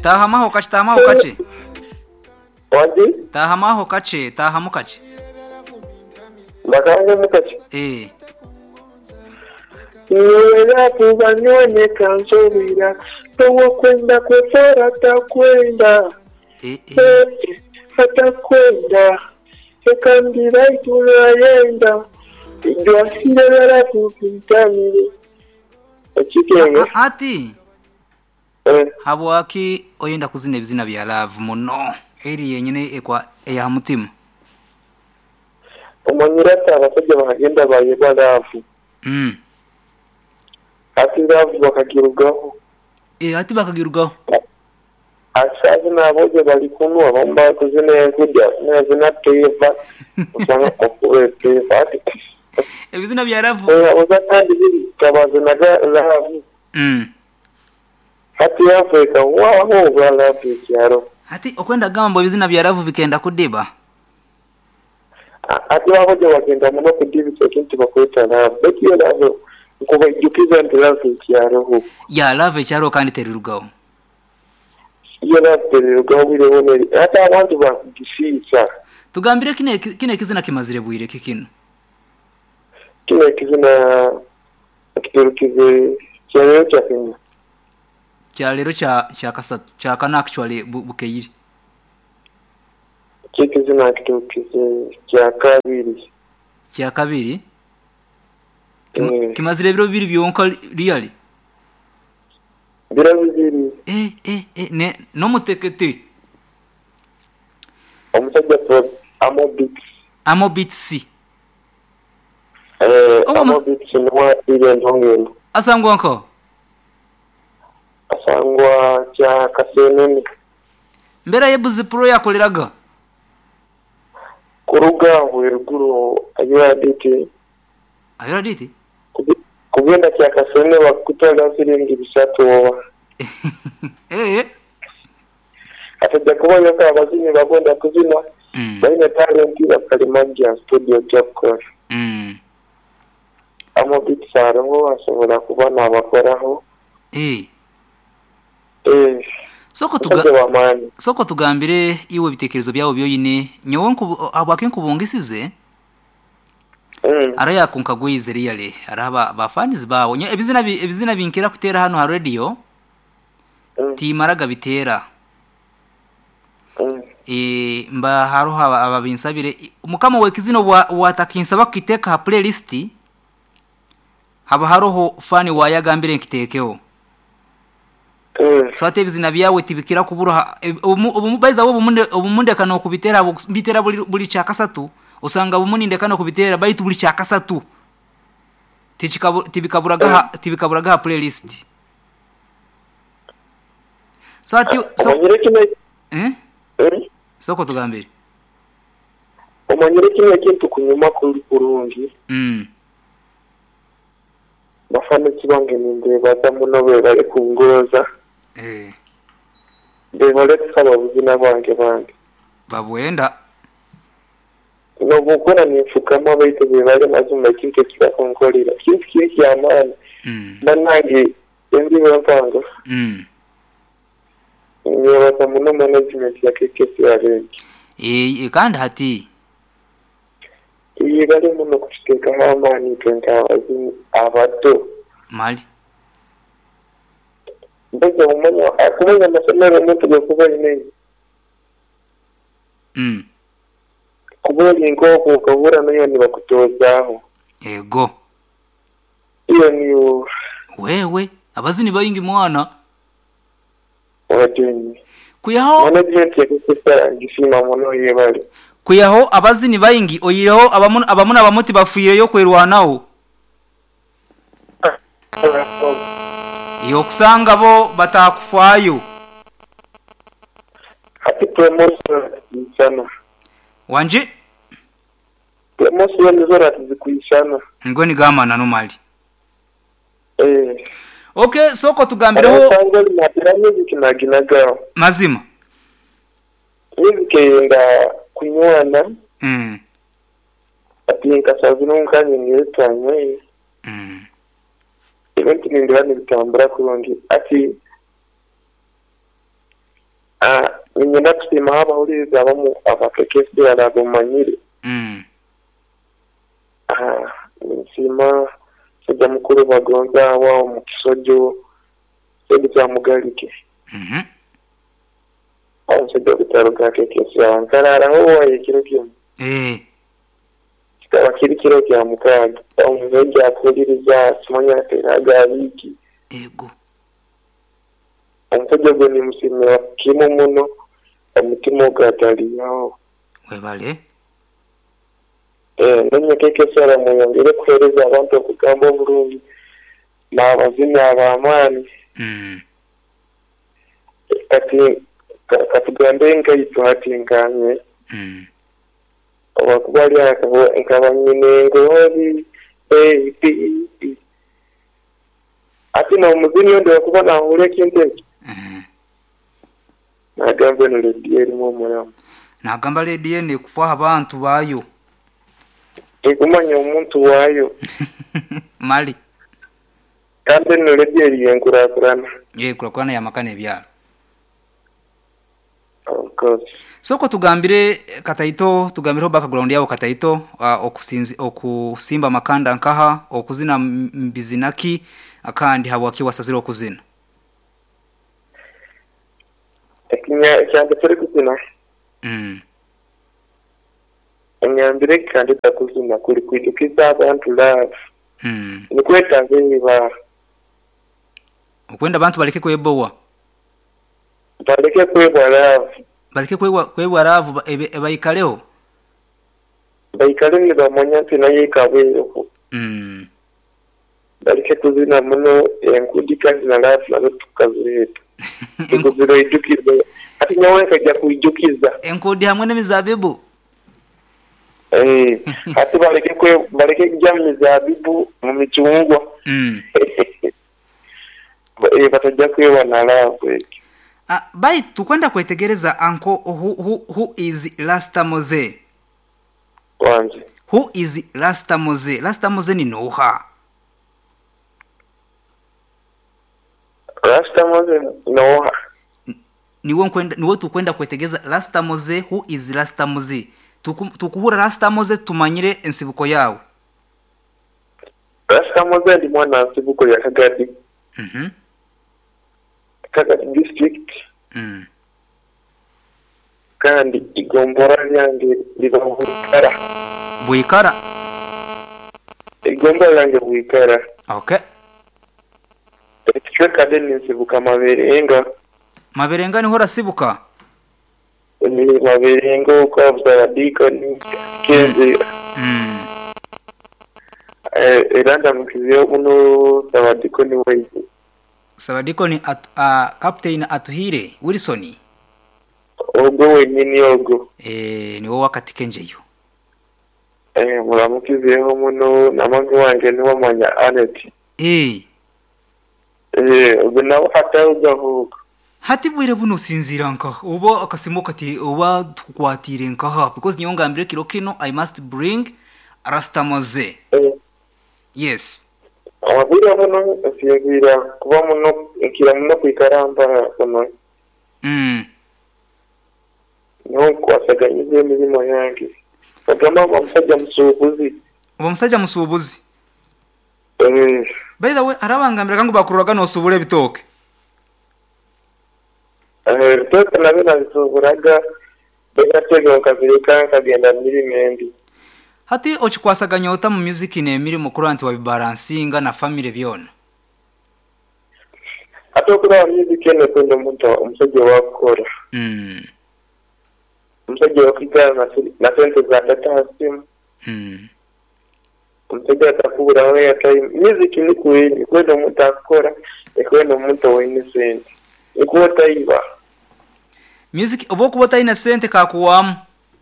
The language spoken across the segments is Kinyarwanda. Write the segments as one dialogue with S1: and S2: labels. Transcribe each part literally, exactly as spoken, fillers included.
S1: tahamaho kache tahamaho kache
S2: Wadi?
S1: tahamaho kache tahamu kache
S2: Bakanga mukache.
S1: eh
S2: Niwela tubanyone kanzobira Towo kwenda kwefera takwenda
S1: eh eh
S2: Atakwenda Sekandira itulaenda Idwasirela kupintamire Achikenge
S1: ati
S2: Eh
S1: habwaki oyenda kuzina ebizina bya love muno eri yenyine ekwa eya mutima
S2: Omanyirata abasajja bagenda bayeba love
S1: mm
S2: ati love bakagirugaho
S1: eh ati bakagirugaho
S2: asazi naboje bali kunwa bamba kuzina kujja nazina teva usanga okuwete ati
S1: ebizina bya love
S2: eh ozakandi bili kabazina love
S1: mm
S2: ati Afrika waho bala picharo
S1: ati okwenda gambo ebizina bya love bikenda kudiba
S2: ati wahoje wagenda muno kudibi sekinti bakweta love bekiyo love kuba ijukiza ndi love picharo hu
S1: ya love cyaro kandi terirugaho
S2: iyo love terirugaho bire boneri ata abantu bakugishisa
S1: tugambire kine kine kizina kimazire bwire kikino
S2: kine kizina kiturukize cyaro cya Kenya
S1: kya lero cha cha kasatu cha kana actually bukeyiri
S2: kizina kiturukize cya kabiri
S1: cya kabiri kimazire biro biri byonka really
S2: biro biri
S1: eh eh eh ne no mutekete
S2: omusajja pro amobit
S1: amobitsi
S2: eh amobit nwa ile ndongelo
S1: asangwa nko
S2: asangwa cha kasenene
S1: mbera yebuzi pro yakoleraga
S2: kuruga weruguru ayura dite
S1: ayura dite
S2: kugenda cha kasenene bakutwala siringi bisatu wowa
S1: eh
S2: atajja kubona ko abazini bagenda kuzina baina talent bakalimagia studio job
S1: mm
S2: amobit sarango asobola kubana abakoraho
S1: eh
S2: eh
S1: soko tuga soko tugambire iwe bitekerezo byawo byoyine nyonko abwake kubongisize
S2: mm
S1: araya kunkagwize really araba ba fans bawo ebizina ebizina binkira kutera hano ha radio
S2: mm.
S1: timaraga bitera
S2: mm.
S1: e mba haro haba ababinsabire umukama we kizino watakinsaba kiteka playlist haba haroho fani wayagambire nkitekeho so ate bizina byawe tibikira kubura ubumubayiza wo bumunde ubumunde kano kubitera bitera buli cyakasatu usanga bumuni ndekano kubitera bayitu buli cyakasatu tibikaburaga tibikaburaga playlist so ati so eh soko tugambire
S2: omanyire kimwe kintu kunyuma kuri kurungi
S1: mm
S2: bafana kibange ninde badamuno be bari kungoza
S1: eh
S2: bevale kusaba buzina bwange bwange
S1: babwenda
S2: no bukora nifukama bayite bevale mazuma kintu kirakonkolera kintu kiki amana
S1: mm
S2: banange endi bapanga
S1: mm
S2: niyo badamuno management ya kekesi ya renki
S1: eh kandi hati
S2: iyi bari muno kushiteka hamani twenta azini abato
S1: mali
S2: mbega umanya akumenya amasomero mutu kuba ine
S1: mm
S2: kubona ingoko ukabura nayo ni bakutozaho
S1: ego
S2: iyo niyo
S1: wewe abazini bayingi mwana
S2: wajeni
S1: kuyaho
S2: management ya kekesara ngishima muno yebali
S1: kuyaho abazini bayingi oyireho abamuna abamuna abamuti bafuye yo kwerwanaho iyo kusanga bo batakufayo
S2: ati promotion sana
S1: wanje
S2: promotion zora tizikuishana
S1: ngo ni gamana no mali
S2: eh
S1: okay soko tugambireho
S2: sanga matira muziki naginaga
S1: mazima
S2: nizikenda kunywana
S1: mm
S2: ati nkasazino nkanye ngetanye
S1: mm
S2: ibintu nindira nibitambura kurongi ati ah nyina kusima abawuliriza abamu abakekesi alabumanyire
S1: mm
S2: ah nsima sijja mukuru bagonza wao mu kisojo sedi kya mugalike
S1: mhm
S2: aho sijja kutaruka kekesi ankarara ho wayekiro kyo
S1: eh
S2: kikaba kiri kiro kya mukaga aho nzojja akuliriza simanya teraga wiki
S1: ego
S2: omusajja gwe ni musimira kimu muno omutima ogataliyo
S1: webale
S2: eh nenye kekesera muyongere kuhereza abantu okugamba obulungi n'abazimu ab'amaani
S1: mm
S2: kati katugambe ngaito hati nkanye
S1: mm
S2: obakubali akabo nkabanyine ngoli baby ati na omuzini ndo okuba na hule kinte
S1: eh
S2: nagambe no ledieri mu mulamu
S1: nagamba ledieri ne kufa abantu bayo
S2: ekumanya omuntu waayo
S1: mali
S2: kandi no ledieri yenkurakurana
S1: ye kurakurana ya makane byaro
S2: of course
S1: soko tugambire Kataito tugambire background yabo Kataito uh, okusinzi okusimba makanda nkaha okuzina mbizinaki akandi habwaki wasazira okuzina
S2: ekinya cyane turi kuzina
S1: mm
S2: enyambire kandi takuzina kuri kwidukiza abantu love
S1: mm
S2: ni kweta ngiba
S1: okwenda abantu baleke kwebowa
S2: baleke kwebwa love
S1: baleke kwebwa kwebwa love ebayikaleho
S2: bayikale ni bamanya nti naye kabweho
S1: mm
S2: baleke kuzina muno enkudika na love na tukazireta ekuziro idukiza ati nyawe kajja kuidukiza
S1: enkudi hamwe n'emizabibu
S2: eh ati baleke kwe baleke jamni zabibu mu michungwa
S1: mm
S2: eh batajja kwewa na love
S1: ah bai tukwenda kwetegereza anko who, who, who is Rasta Moze
S2: wanje
S1: who is Rasta Moze Rasta Moze ni noha
S2: Rasta Moze noha
S1: niwo kwenda niwo tukwenda kwetegeza Rasta Moze who is Rasta Moze tukuhura Rasta Moze tumanyire ensibuko yawe
S2: Rasta Moze ndi mwana nsibuko ya Kagadi
S1: mhm
S2: Kagadi district
S1: mm
S2: kandi igombora lyange liba Buikara
S1: Buikara
S2: igombora lyange Buikara
S1: okay
S2: ekyo kadeni nsibuka maberenga
S1: maberenga niho rasibuka
S2: ni maberenga kwa Bzaradika ni kenze
S1: mm
S2: eh eranda mukizio muno Sabadiko ni wewe
S1: Sabadiko ni at, uh, Captain Atuhire Wilson
S2: ogo wenyini ogo
S1: eh niwo wakati kenjeyo
S2: eh muramukizio muno namangu wange niwo manya Anet
S1: eh
S2: eh ubona hata ugahuka
S1: hati bwire buno sinzira nka ubo akasimo kati uba tukwatire nka ha because niyo ngambire kiro kino I must bring Rasta Moze
S2: eh
S1: yes
S2: abira muno asiyagira kuba muno ikira muno kwikaramba kono
S1: mm
S2: no kwasaganyize imirimo yange kagama bamusajja musubuzi
S1: ubo musajja musubuzi
S2: eh
S1: by the way arabangambira kangu bakururaga no subure bitoke
S2: eh toka nabena bisuburaga begatega okazirika kagenda milimendi
S1: hati ochikwasaganya ota mu music ne mirimo kuranti wa balancinga na family byona
S2: ato kura music ne kwenda muntu umusajja wakora
S1: mm
S2: umusajja wakigana na na sente za data sim
S1: mm
S2: umusajja atakubura we atay music ni kweli kwenda muntu akora ekwenda muntu wa innocent ikuota iba
S1: music oboku bota ina sente kakuwamu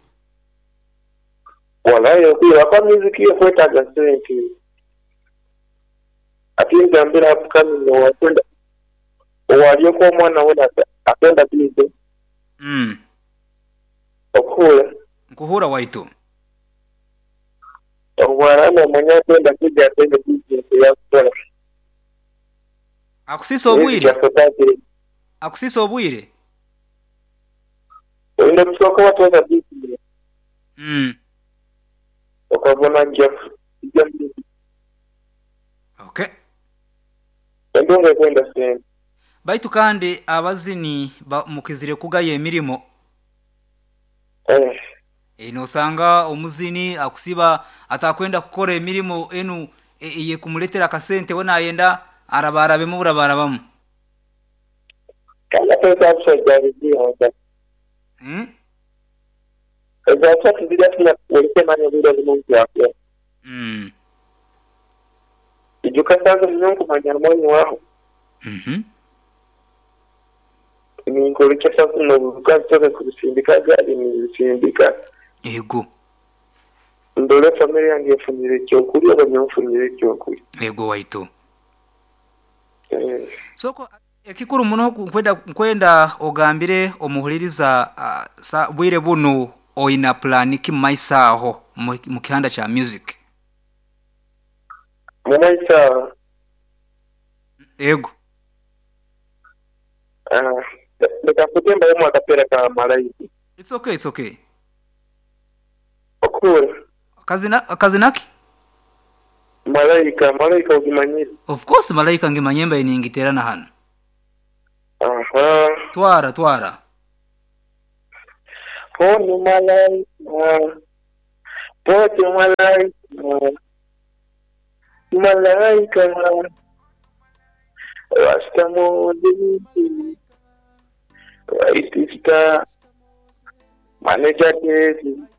S2: wala yo kwa kwa music yo kweta ga sente atinda mbira kama no wakwenda waliyo kwa mwana wona apenda bize
S1: mm
S2: okula
S1: nkuhura waito
S2: wala na manya kwenda kija kwenda bize ya kwa
S1: akusisa obwire akusisa obwire
S2: ndo tusoko watu wa bibi
S1: mm
S2: ukabona njia njia
S1: okay
S2: ndongo kwenda sene
S1: baitu kandi abazini mukizire kugaye emirimo
S2: eh
S1: ino sanga omuzini akusiba atakwenda kukora emirimo enu iye kumuletera kasente wona ayenda arabarabe mu burabarabamu
S2: kala pesa kusajari ndio
S1: hmm
S2: ezacha tudia tuna kuelekea nani ndio mungu wako
S1: mm
S2: ijuka sasa mungu manyarmoni wao
S1: mhm
S2: ni ngoleke sasa no kazoe kusindika gari ni sindika
S1: ego
S2: ndole familia yangu yafunire cyo kuri abanyafunire cyo kuri
S1: ego waito
S2: eh
S1: soko ekikuru muno kwenda kwenda ogambire omuhuliriza uh, sa bwire buno oina plan ki maisa aho mu kihanda cha music
S2: maisa
S1: ego
S2: ah nikakutemba yemo akapera ka malaiki
S1: it's okay it's okay
S2: okura
S1: kazina kazinaki
S2: malaika malaika ukimanyira
S1: of course malaika ngimanyemba iningiterana hano
S2: aha
S1: twara twara
S2: poni malaika poti malaika malaika wastamodi waitista manager days